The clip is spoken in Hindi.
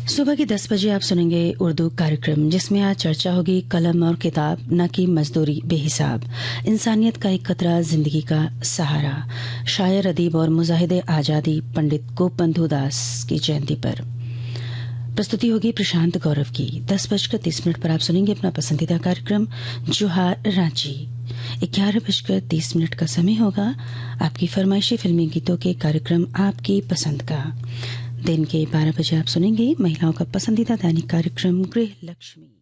सुबह के 10 बजे आप सुनेंगे उर्दू कार्यक्रम, जिसमें आज चर्चा होगी कलम और किताब न कि मजदूरी बेहिसाब, इंसानियत का एक कतरा जिंदगी का सहारा। शायर, अदीब और मुजाहिदे आजादी पंडित गोपबंधु दास की जयंती पर प्रस्तुति होगी प्रशांत गौरव की। 10:30 पर आप सुनेंगे अपना पसंदीदा कार्यक्रम जोहार रांची। 11:30 का समय होगा आपकी फरमाइशी फिल्मी गीतों के कार्यक्रम आपकी पसंद का। दिन के 12 बजे आप सुनेंगे महिलाओं का पसंदीदा दैनिक कार्यक्रम गृह लक्ष्मी।